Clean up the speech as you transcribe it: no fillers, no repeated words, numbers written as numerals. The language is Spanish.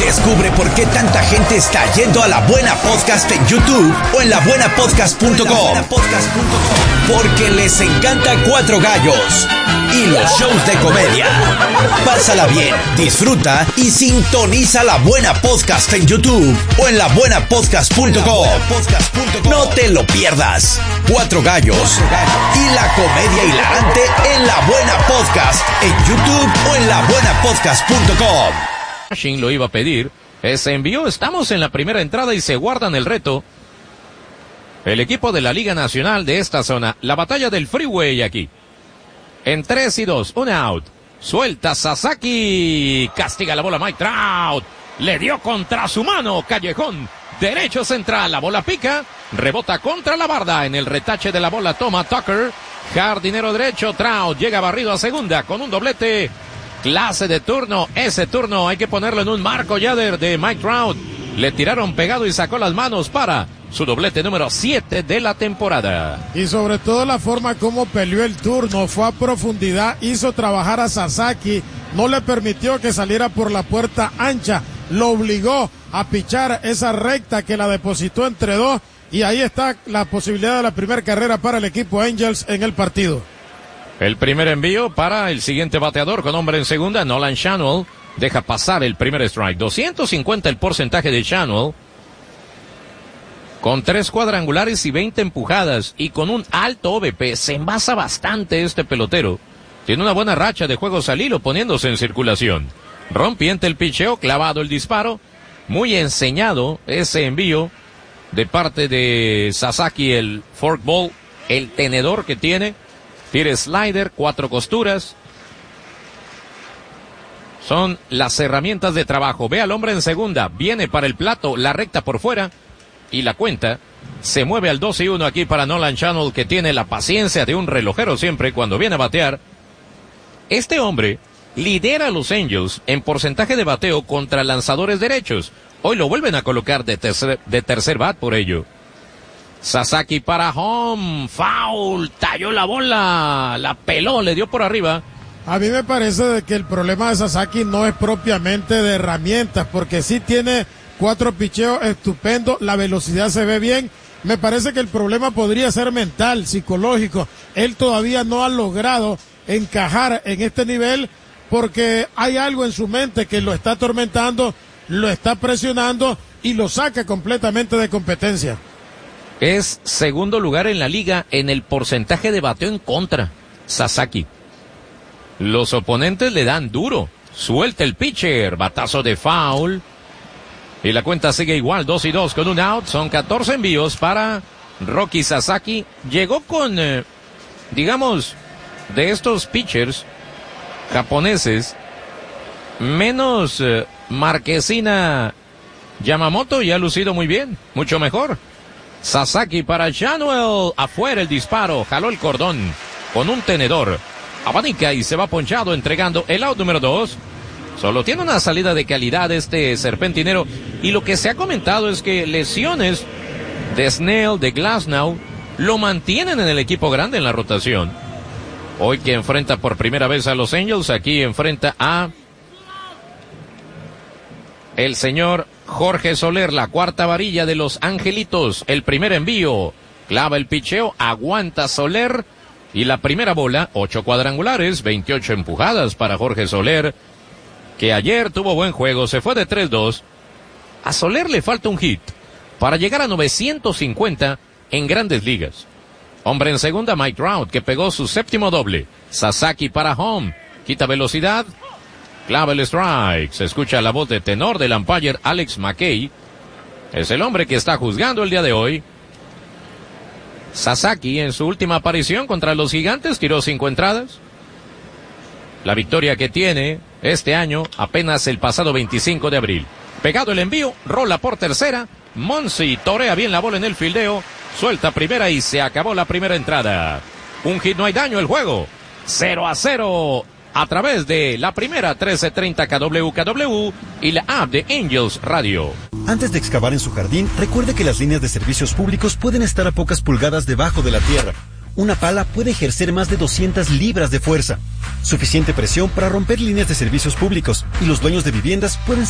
Descubre por qué tanta gente está yendo a La Buena Podcast en YouTube o en labuenapodcast.com. Porque les encanta Cuatro Gallos y los shows de comedia. Pásala bien, disfruta y sintoniza La Buena Podcast en YouTube o en labuenapodcast.com. No te lo pierdas. Cuatro Gallos y la comedia hilarante en La Buena Podcast en YouTube o en labuenapodcast.com. Shin lo iba a pedir, se envió, estamos en la primera entrada y se guardan el reto. El equipo de la Liga Nacional de esta zona, la batalla del freeway aquí. En 3-2, un out. Suelta Sasaki, castiga la bola Mike Trout. Le dio contra su mano, Callejón. Derecho central, la bola pica, rebota contra la barda. En el retache de la bola toma Tucker. Jardinero derecho, Trout llega barrido a segunda con un doblete. Clase de turno, ese turno hay que ponerlo en un marco ya de Mike Trout. Le tiraron pegado y sacó las manos para su doblete número 7 de la temporada. Y sobre todo la forma como peleó el turno, fue a profundidad, hizo trabajar a Sasaki, no le permitió que saliera por la puerta ancha, lo obligó a pichar esa recta que la depositó entre dos, y ahí está la posibilidad de la primera carrera para el equipo Angels en el partido. El primer envío para el siguiente bateador con hombre en segunda, Nolan Schanuel. Deja pasar el primer strike. 250 el porcentaje de Schanuel. Con 3 cuadrangulares y 20 empujadas y con un alto OVP. Se envasa bastante este pelotero. Tiene una buena racha de juegos al hilo poniéndose en circulación. Rompiente el picheo, clavado el disparo. Muy enseñado ese envío de parte de Sasaki, el forkball, el tenedor que tiene. Tire slider, 4 costuras. Son las herramientas de trabajo. Ve al hombre en segunda. Viene para el plato, la recta por fuera. Y la cuenta se mueve al 2-1 aquí para Nolan Schanuel, que tiene la paciencia de un relojero siempre cuando viene a batear. Este hombre lidera a los Angels en porcentaje de bateo contra lanzadores derechos. Hoy lo vuelven a colocar de tercer bat por ello. Sasaki para home, foul, talló la bola, la peló, le dio por arriba. A mí me parece de que el problema de Sasaki no es propiamente de herramientas, porque sí tiene 4 picheos estupendos, la velocidad se ve bien. Me parece que el problema podría ser mental, psicológico. Él todavía no ha logrado encajar en este nivel porque hay algo en su mente que lo está atormentando, lo está presionando y lo saca completamente de competencia. Es segundo lugar en la liga en el porcentaje de bateo en contra, Sasaki. Los oponentes le dan duro. Suelta el pitcher, batazo de foul. Y la cuenta sigue igual, 2-2 con un out. Son 14 envíos para Roki Sasaki. Llegó con, digamos, de estos pitchers japoneses, menos Marquesina Yamamoto, y ha lucido muy bien, mucho mejor. Sasaki para Schanuel, afuera el disparo, jaló el cordón con un tenedor, abanica y se va ponchado entregando el out número 2. Solo tiene una salida de calidad este serpentinero, y lo que se ha comentado es que lesiones de Snell, de Glasnow, lo mantienen en el equipo grande en la rotación. Hoy que enfrenta por primera vez a los Angels, aquí enfrenta a el señor Jorge Soler, la cuarta varilla de los Angelitos. El primer envío, clava el picheo, aguanta Soler, y la primera bola, 8 cuadrangulares, 28 empujadas para Jorge Soler, que ayer tuvo buen juego, se fue de 3-2. A Soler le falta un hit para llegar a 950 en Grandes Ligas. Hombre en segunda, Mike Trout, que pegó su 7º doble. Sasaki para home, quita velocidad, clava el strike. Se escucha la voz de tenor del umpire Alex McKay. Es el hombre que está juzgando el día de hoy. Sasaki en su última aparición contra los Gigantes tiró 5 entradas. La victoria que tiene este año apenas el pasado 25 de abril. Pegado el envío, rola por tercera. Monsi torea bien la bola en el fildeo. Suelta primera y se acabó la primera entrada. Un hit, no hay daño, el juego 0-0 a través de la primera 1330 KWKW y la app de Angels Radio. Antes de excavar en su jardín, recuerde que las líneas de servicios públicos pueden estar a pocas pulgadas debajo de la tierra. Una pala puede ejercer más de 200 libras de fuerza, suficiente presión para romper líneas de servicios públicos, y los dueños de viviendas pueden